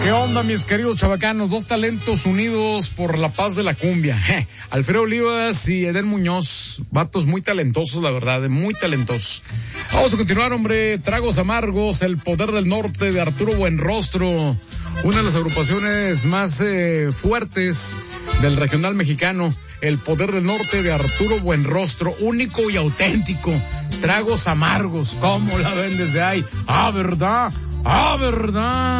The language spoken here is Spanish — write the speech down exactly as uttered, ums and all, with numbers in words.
¿Qué onda, mis queridos chavacanos? Dos talentos unidos por la paz de la cumbia. Je, Alfredo Olivas y Edén Muñoz, vatos muy talentosos, la verdad, muy talentosos. Vamos a continuar, hombre. Tragos Amargos, El Poder del Norte de Arturo Buenrostro, una de las agrupaciones más eh, fuertes del regional mexicano. El Poder del Norte de Arturo Buenrostro, único y auténtico. Tragos Amargos, ¿cómo la ven desde ahí? Ah, ¿verdad? Ah, ¿verdad?